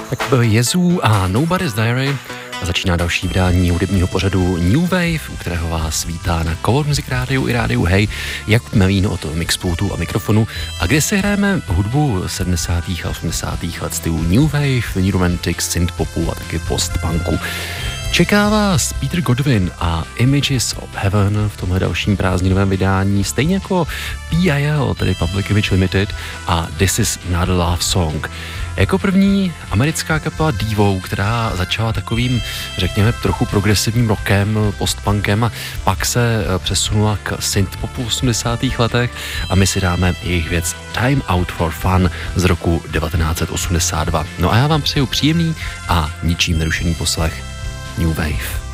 Tak Jezu a Nobody's Diary a začíná další vydání hudebního pořadu New Wave, u kterého vás vítá na Cover Music Rádiu i Rádiu Hey Jakub Melín od mixpultu a mikrofonu, a kde si hrajeme hudbu 70. a 80. let stylu New Wave, New Romantic, synthpopu a taky postpunku. Čeká vás Peter Godwin a Images of Heaven v tomhle dalším prázdninovém vydání, stejně jako PIL, tedy Public Image Limited, a This Is Not a Love Song. Jako první americká kapela Devo, která začala takovým, řekněme, trochu progresivním rockem, postpunkem a pak se přesunula k synthpopu v 80. letech, a my si dáme jejich věc Time Out for Fun z roku 1982. No a já vám přeju příjemný a ničím nerušený poslech New Wave.